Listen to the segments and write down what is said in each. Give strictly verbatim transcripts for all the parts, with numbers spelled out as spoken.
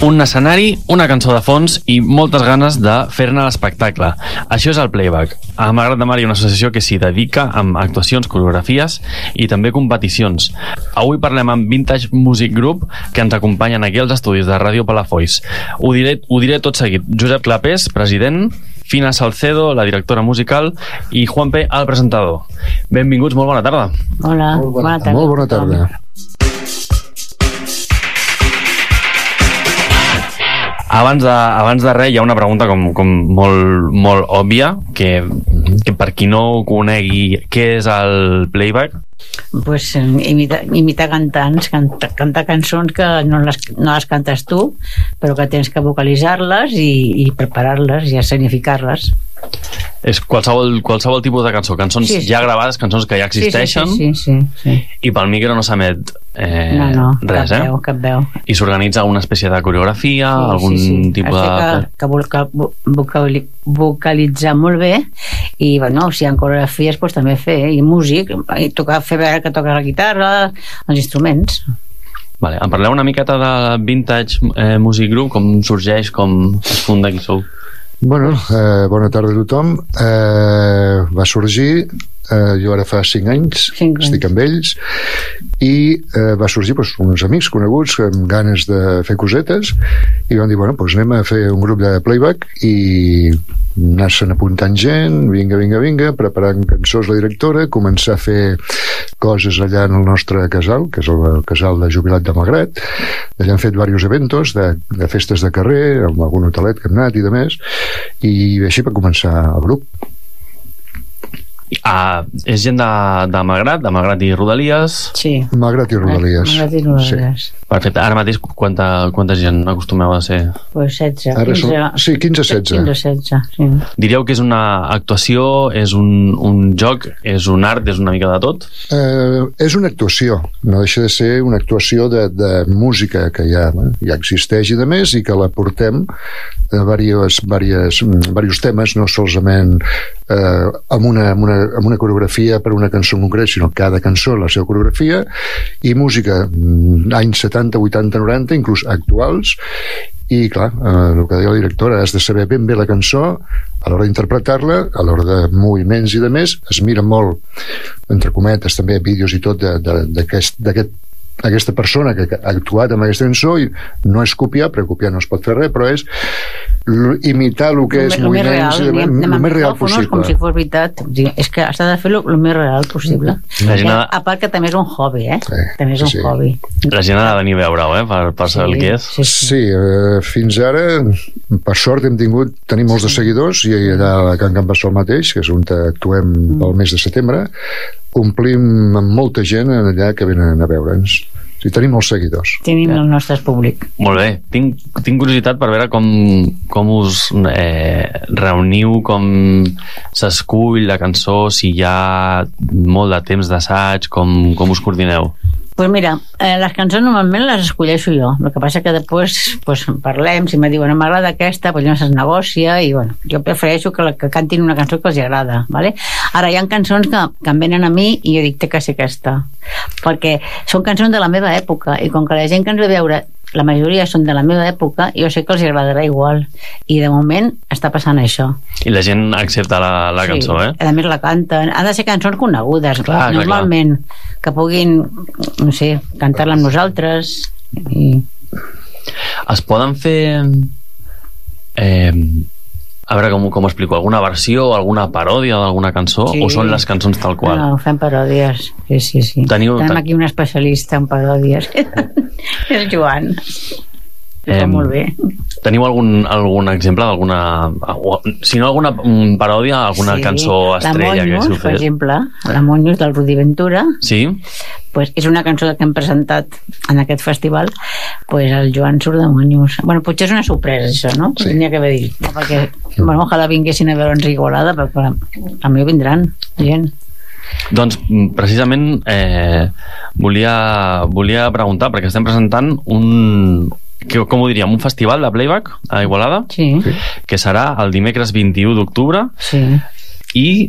un escenari, una cançó de fons i moltes ganes de fer-ne l'espectacle. Això és el Playback. A Malgrat de Mar hi ha una associació que s'hi dedica amb actuacions, coreografies i també competicions. Avui parlem amb Vintage Music Group, que ens acompanyen aquí als estudis de Ràdio Palafolls. Ho diré, ho diré tot seguit. Josep Clapés, president, Fina Salcedo, la directora musical, i Juanpe, el presentador. Benvinguts, molt bona tarda. Hola, molt bona, bona tarda. Molt bona tarda. Abans de, abans de res, hi ha una pregunta com, com molt, molt òbvia, que, que per qui no conegui què és el Playback... Pues imitar, imitar cantants, canta, cantar cançons que no les, no les cantes tu, però que tens que vocalitzar-les i, i preparar-les i escenificar-les. És qualsevol, qualsevol tipus de cançó, cançons sí, sí. ja gravades, cançons que ja existeixen, sí, sí, sí, sí, sí. I pel micro no s'emet eh, no, no, res, cap eh? veu, cap veu. I s'organitza una espècie de coreografia, sí, algun sí, sí. tipus Has de... Que, que voca, vocali, vocalitzar molt bé i, bueno, si hi ha coreografies, pues, també fer, i músic, i tocar, fer veure que toca la guitarra, els instruments. Vale, em parleu una miqueta de Vintage eh, Music Group, com sorgeix, com es funda, qui sou? Bueno, eh, bona tarda a tothom. Eh, va sorgir, eh, jo ara fa cinc anys, cinc anys. Estic amb ells, i eh, va sorgir doncs, uns amics coneguts amb ganes de fer cosetes, i vam dir, bueno, doncs anem a fer un grup de playback, i anar-se'n apuntant gent, vinga, vinga, vinga, preparant cançons la directora, començar a fer coses allà en el nostre casal, que és el, el casal de jubilat de Malgrat. Allà hem fet diversos eventos de, de festes de carrer, amb algun hotelet que hem anat i de més, i així va començar el grup. Ah, és gent de, de Malgrat, de Malgrat i Rodalies? Sí. Malgrat i Rodalies. Malgrat i Rodalies. Sí. Perfecte. Ara mateix quanta, quanta gent acostumeu a ser? Pues setze. Ara quinze, som, sí, quinze setze. quinze setze, sí. Diríeu que és una actuació, és un, un joc, és un art, és una mica de tot? Eh, és una actuació, no deixa de ser una actuació de, de música que ja, ja existeix i de més, i que la portem a diversos, diversos, diversos temes, no solament eh, amb, una, amb, una, amb una coreografia per una cançó en concret, sinó cada cançó la seva coreografia, i música anys setanta, vuitanta, noranta, inclús actuals. I clar, eh, el que deia la directora, has de saber ben bé la cançó a l'hora d'interpretar-la, a l'hora de moviments i de més. Es mira molt, entre cometes també, vídeos i tot d'aquest aquesta persona que ha actuat amb aquesta cançó, i no és copiar, perquè copiar no es pot fer res, però és imitar el que és el més real, el més real possible, com si fos veritat. És que has de fer el més real possible. Ha... A part que també és un hobby, eh? Sí, també és un sí. hobby. La gent ha de venir a veure-ho, eh? Per, per saber sí, el que és. Sí, sí. sí eh, fins ara, per sort, hem tingut tenim molts de seguidors, i allà a Can Can Bassol mateix, que és on actuem mm. pel mes de setembre, omplim amb molta gent allà que venen a veure'ns. Sí, tenim molts seguidors. Tenim el nostre públic. Molt bé. Tinc, tinc curiositat per veure com, com us eh, reuniu, com s'escull la cançó, si hi ha molt de temps d'assaig, com, com us coordineu? Pues mira, eh, les cançons normalment les escolleixo jo. El que passa que després pues, parlem, si me diuen m'agrada aquesta, pues llavors es negocia, i bueno, jo prefereixo que, la, que cantin una cançó que els agrada, ¿vale? Ara hi ha cançons que, que em venen a mi i jo dic, té que ser aquesta, perquè són cançons de la meva època, i com que la gent que ens ve a veure la majoria són de la meva època, jo sé que els agradarà igual, i de moment està passant això. I la gent accepta la, la sí, cançó, eh? A més la canten. Ha de ser cançons conegudes, clar, normalment, clar, clar. Que puguin, no sé, cantar-la amb nosaltres. I... Es poden fer... Eh, a veure com, com ho explico, alguna versió, alguna paròdia d'alguna cançó, sí. O són les cançons tal qual? No, fem paròdies, sí, sí, sí. Teniu, Tenim ten... aquí un especialista en paròdies. És Joan. Eh, molt bé. Teniu algun, algun exemple d'alguna... Si no alguna paròdia, alguna sí. cançó estrella? La Monyos, que per exemple, la Monyos del Rudi Ventura. Sí? Pues és una cançó que hem presentat en aquest festival, pues el Joan surt de Monyos. Bueno, potser és una sorpresa això, no? Sí. Tenia que haver dit, no, perquè bueno, ojalà vinguessin a veure'ns a Igualada, però a mi vindran gent. Doncs precisament eh, volia, volia preguntar, perquè estem presentant un, que, com ho diríem, un festival de playback a Igualada, sí. Que serà el dimecres vint-i-u d'octubre, sí. I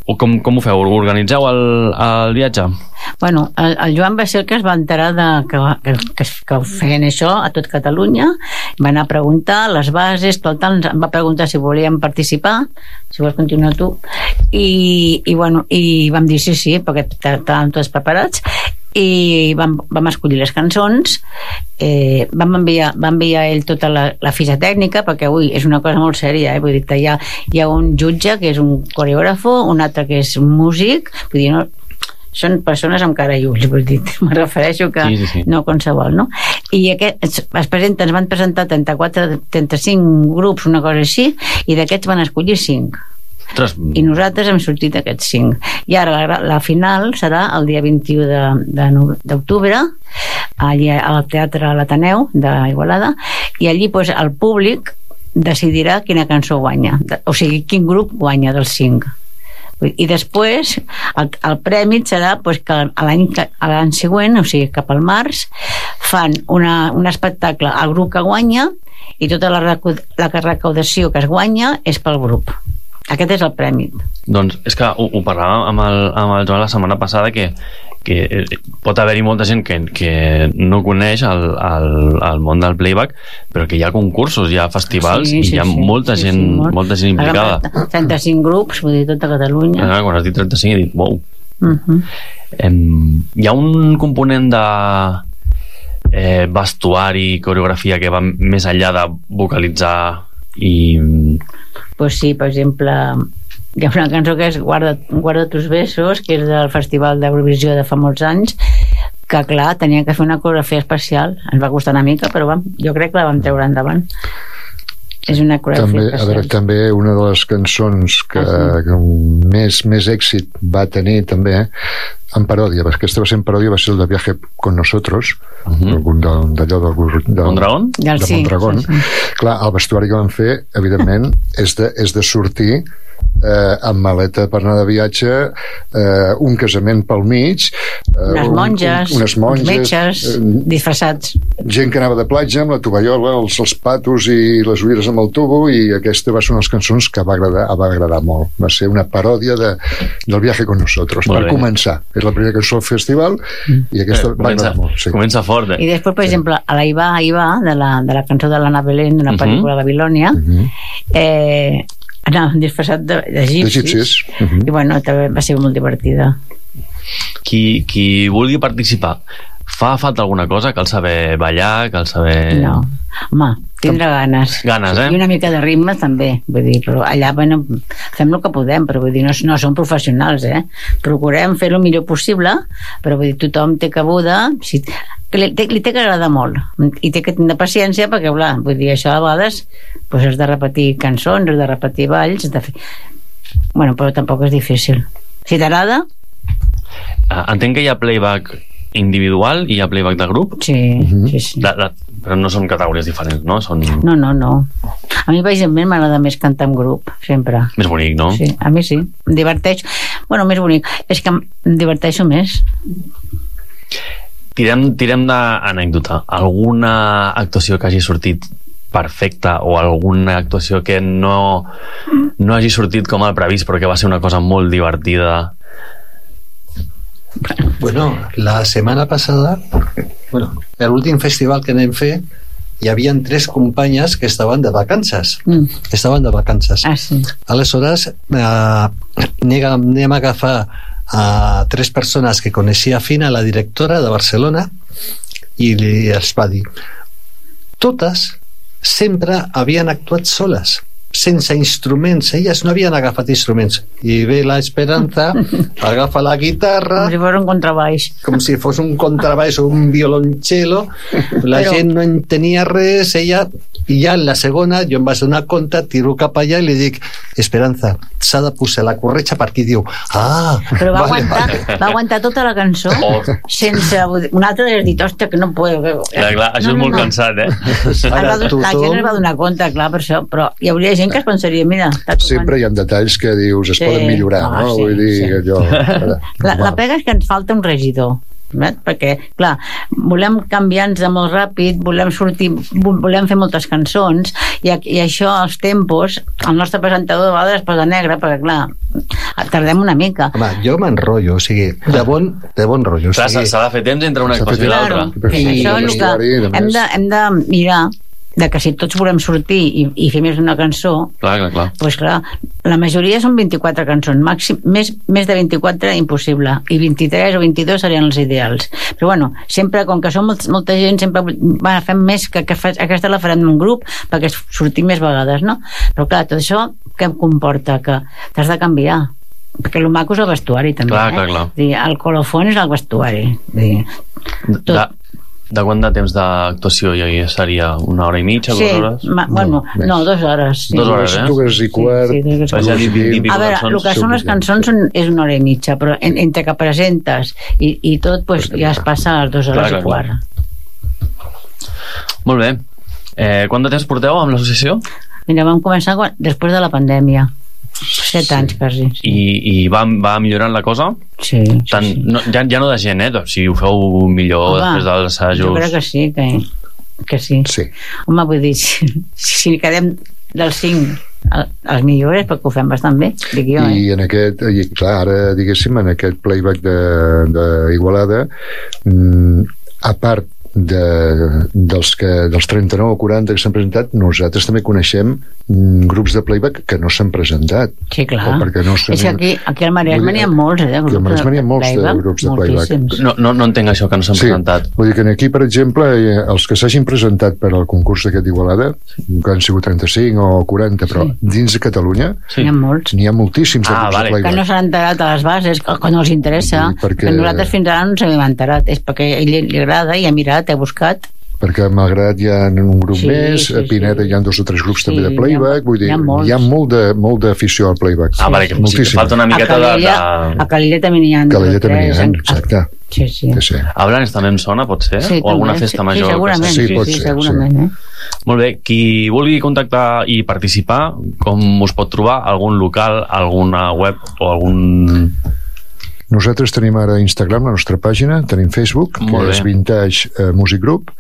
com, com ho feu? Organitzeu el, el viatge? Bueno, el, el Joan va ser el que es va enterar de, que, que, que, que feien això a tot Catalunya, va anar a preguntar les bases, tot, tal, em va preguntar si volíem participar, si vols continuar tu, i, i, bueno, i vam dir sí, sí, perquè estàvem tots preparats, i vam, vam escollir les cançons, eh, vam, enviar, vam enviar ell tota la, la fitxa tècnica, perquè ui, és una cosa molt sèria, eh? Vull dir, hi ha, hi ha un jutge que és un coreògrafo, un altre que és un músic, vull dir, no, són persones amb cara i ulls, vull dir, me refereixo que sí, sí, sí. no qualsevol, no? I aquest, es, es presenta, ens van presentar trenta-quatre, trenta-cinc grups, una cosa així, i d'aquests van escollir cinc. Ostres. I nosaltres hem sortit aquests cinc. I ara la, la final serà el dia vint-i-u d'octubre allí al Teatre l'Ateneu d'Igualada, i allí pues, el públic decidirà quina cançó guanya, o sigui, quin grup guanya dels cinc. I després el, el premi serà pues, que l'any l'any següent, o sigui cap al març, fan una, un espectacle al grup que guanya, i tota la, la recaudació que es guanya és pel grup. Aquest és el premi. Doncs és que ho, ho parlàvem amb el, amb el Joan la setmana passada, que, que pot haver-hi molta gent que, que no coneix el, el, el món del playback, però que hi ha concursos, hi ha festivals, sí, sí, i hi ha sí, molta, sí, gent, sí, molt. molta gent implicada. trenta-cinc grups, vull dir, tota Catalunya. Ah, quan has dit trenta-cinc he dit, wow. Uh-huh. em, hi ha un component de eh, vestuari, coreografia que va més enllà de vocalitzar i... Pues sí, per exemple, hi ha una cançó que és Guarda, Guarda tus besos, que és del Festival d'Eurovisió de fa molts anys, que clar, tenia que fer una coreografia especial, ens va costar una mica, però vam, jo crec que la vam treure endavant. És una coreografia també, especial. a veure, també una de les cançons que, ah, sí. que més, més èxit va tenir també en paròdia, perquè aquesta va ser en paròdia, va ser el de Viaje con Nosotros, uh-huh. d'allò del, del, Mondragón? de sí, Mondragón. Sí, sí. Clar, el vestuari que van fer, evidentment, és de, és de sortir eh, amb maleta per anar de viatge, eh, un casament pel mig, eh, unes monges, un, un, unes monges, metges eh, disfressats, gent que anava de platja amb la tovallola, els, els patos i les ulleres amb el tubo, i aquesta va ser una de les cançons que va agradar, va agradar molt. Va ser una paròdia de, del Viaje con Nosotros, molt per bé. Començar. És la primera cançó al festival i aquesta eh, va agradar molt. Sí. Comença fort, eh? I després, per sí. exemple, a la Iva, Iva de, la, de la cançó de l'Anna Belén, d'una uh-huh. pel·lícula de Babilònia, uh-huh. eh, anava disfressat d'egipcis, uh-huh. i bueno, també va ser molt divertida. Qui, qui vulgui participar, fa falta alguna cosa? Cal saber ballar? Cal saber... No, home, tindre ganes. Ganes, eh? I una mica de ritme també, vull dir, però allà bueno, fem el que podem, però vull dir, no, no som professionals, eh? Procurem fer el millor possible, però vull dir, tothom té cabuda, si, li, té, li té que agradar molt, i té que tenir paciència, perquè, clar, vull dir, això a vegades pues, has de repetir cançons, has de repetir balls, has de fer... Bueno, però tampoc és difícil. Si t'agrada... Entenc que hi ha playback individual i hi ha playback de grup? Sí, uh-huh. sí, sí. De, de, però no són categories diferents, no? Són... No, no, no. A mi, per exemple, m'agrada més cantar en grup, sempre. Més bonic, no? Sí, a mi sí. Em diverteix. Bueno, més bonic. És que em diverteixo més. Tirem, tirem d'anècdota. Alguna actuació que hagi sortit perfecta o alguna actuació que no, no hagi sortit com el previst però que va ser una cosa molt divertida? Bueno, la setmana passada, bueno, l'últim festival que anem fer, hi havia tres companyes que estaven de vacances. Mm. Estaven de vacances. Ah, sí. Aleshores, eh, anem a agafar a tres persones que coneixia fina, la directora de Barcelona, i els va dir, totes sempre havien actuat soles, sense instruments, elles no havien agafat instruments, i ve la Esperanza, agafa la guitarra com si fos un contrabaix com si fos un contrabaix o un violoncello, la Però... gent no entenia res, ella, i ja en la segona jo em vaig donar compte, tiro cap allà i li dic, Esperanza, s'ha de posar la corretja per aquí, diu, ah però va, vale, aguantar, vale. va aguantar tota la cançó oh. sense... Un altre li ha dit, hòstia, que no puedo. Clar, clar, això no, és molt no. cansat, eh? Ara, la, tothom... la gent es va donar compte, clar, per això, però hi hauria gent que es pensaria, mira, sempre hi ha detalls que dius es sí. poden millorar, no, no? Sí, Vull dir, sí. allò... La, la pega és que ens falta un regidor. eh? Perquè, clar, volem canviar-nos de molt ràpid, volem sortir, volem fer moltes cançons, i, i això, els tempos, el nostre presentador de vegades es posa negre, perquè, clar, tardem una mica. Home, jo m'enrotllo, o sigui, de bon, de bon rotllo. O Clar, sigui, s'ha de fer temps entre una S'ha actuació i fet l'altra. temps. I Sí, això és el vestuari, que de hem més. de, hem de mirar, de que si tots volem sortir i, i fer més d'una cançó, Clar, clar, clar. doncs clar, la majoria són vint-i-quatre cançons, màxim, més, més de vint-i-quatre impossible, i vint-i-tres o vint-i-dos serien els ideals. Però bueno, sempre, com que som molt, molta gent, sempre va, fem més que, que fa, aquesta la farem en un grup perquè sortim més vegades, no? Però clar, tot això què comporta? Que t'has de canviar, perquè el maco és el vestuari també, Clar, eh? clar, clar. Dir, el colofón és el vestuari. Dir, tot. De, de quant de temps d'actuació hi seria? Una hora i mitja, Sí, dues hores? ma, bueno, més. no, dues hores. Sí. Dos hores, eh? Dues i quart. Sí, sí, dues i Vaig a dir quart. vint i pico A veure, cançons. el que són les cançons són, és una hora i mitja, però en, entre que presentes i, i tot, pues, ja es passa a les dues hores Clar, clar, i quart. Molt bé. Eh, quant de temps porteu amb l'associació? Mira, vam començar quan, després de la pandèmia. Set anys, quasi. Sí, I, i va, va millorant la cosa? sí, Tant, sí. no, ja, ja no de gent, eh? Si ho feu millor Home, després dels assajos... Jo crec que sí, que, que sí. Sí. Home, vull dir, si, si quedem dels cinc els millors, perquè ho fem bastant bé, dic jo, eh? I en aquest, i clar, ara diguéssim, en aquest playback de, de Igualada, mm, a part de, dels, que, dels trenta-nou o quaranta que s'han presentat, nosaltres també coneixem mm, grups de playback que no s'han presentat. Sí, clar. O perquè no s'han- És que aquí, aquí al Maresme n'hi ha molts, eh? de Aquí al grups Maresme n'hi ha molts de playback, grups de playback. moltíssims. No, no, no entenc això, que no s'han Sí, presentat. vull dir que aquí, per exemple, eh, els que s'hagin presentat per al concurs d'aquest d'Igualada, que han sigut trenta-cinc o quaranta, però Sí. dins de Catalunya Sí. N'hi ha molts. n'hi ha moltíssims de Ah, grups vale. de Que playback. no s'han enterat a les bases, que, que no els interessa, Sí, perquè- que nosaltres fins ara no ens hem enterat, és perquè a ell li, li agrada i ha mirat, ha buscat. Perquè malgrat hi ha un grup Sí, més, sí, a Pineda sí. hi ha dos o tres grups Sí, també de hi ha- playback, vull dir, hi ha molts. hi ha molt de- molt d'afició al playback. Ah, vale, que sí, que moltíssim. falta una A miqueta de... Calella, de... a Calella també n'hi ha. Que dos o l'ella també n'hi tres, ha, en- exacte. Sí, sí. Que sí. A Blanes també en sona, pot ser? Sí, o alguna també, festa sí, major? Sí, segurament, Sí, sí, pot sí, ser, segurament, eh? Molt bé, qui vulgui contactar i participar, com us pot trobar? Algun local, alguna web o algun... Nosaltres tenim ara Instagram, la nostra pàgina, tenim Facebook, Molt que bé. és Vintage eh, Music Group,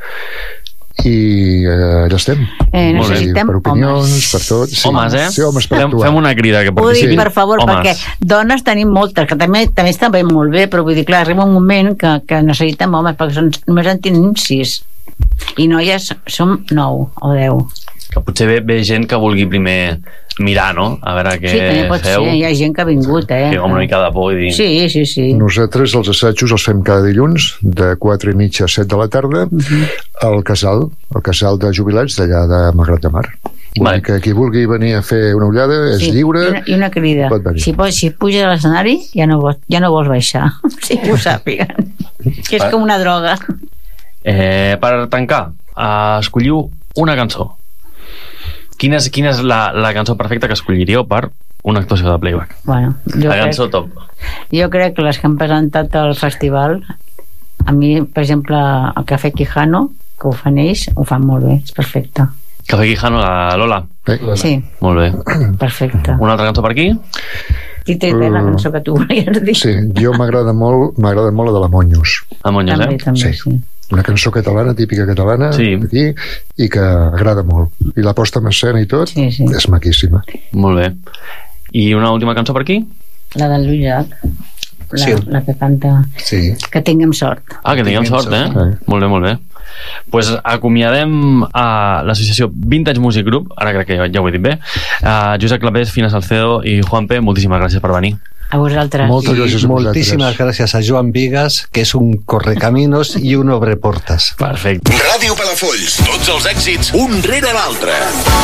i eh, allà estem. Eh, Vull dir, necessitem per opinions, homes. per tot. Sí, Homes, eh? Sí, homes per fem, actuar. fem una crida que Ho dic, participin. per favor, homes. perquè dones tenim moltes, que també, també està bé, molt bé, però vull dir, clar, arriba un moment que, que necessitem homes, perquè són, només en tenim sis. I noies som nou o deu. Que potser ve, ve gent que vulgui primer mirar, no? A veure què Sí, també pot feu. ser, hi ha gent que ha vingut, eh? Que amb una mica de por i dir... Sí, sí, sí. Nosaltres els assajos els fem cada dilluns de quatre i mitja a set de la tarda al casal, al casal de jubilats d'allà de Malgrat de Mar. Vull Vale. dir que qui vulgui venir a fer una ullada és Sí, lliure. I una, i una crida. pot venir. Si, pots, si puges a l'escenari, ja, no vols, ja no vols baixar. Si ho sàpiguen. Que és Va. com una droga. Eh, per tancar, eh, escolliu una cançó. Quina és, quina és la, la cançó perfecta que escolliríeu per una actuació de playback? Bueno, jo La crec, cançó top. jo crec que les que han presentat al festival, a mi, per exemple, el Café Quijano, que ho fan ells, ho fan molt bé, és perfecte. Café Quijano, la Lola. Eh? Sí, Molt bé. perfecte. Una altra cançó per aquí? Tita i la cançó que tu volies dir. Sí, jo m'agrada molt, m'agrada molt la de la Monyos. A Monyos, També, eh? també, Sí. sí. Una cançó catalana, típica catalana, Sí. aquí, i que agrada molt. I la posta en escena i tot, Sí, sí. és maquíssima. Molt bé. I una última cançó per aquí? La del Lluís Llach, la, Sí. la que canta Sí. Que tinguem sort. Ah, que tinguem Tinguem sort, eh? sort. Molt bé, molt bé. Pues acomiadem a l'associació Vintage Music Group, ara crec que ja, ja ho he dit bé, uh, Josep Clapés, Fina Salcedo i Juan P, moltíssimes gràcies per venir. A vosaltres. Moltes gràcies a Moltíssimes vosaltres. gràcies a Joan Vigas, que és un correcaminos i un obreportes. Perfecte. Ràdio Palafolls. Tots els èxits, un rere l'altre.